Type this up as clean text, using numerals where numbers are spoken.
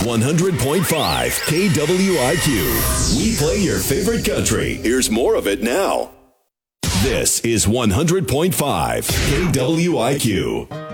100.5 KWIQ. We play your favorite country. Here's more of it now. This is 100.5 KWIQ.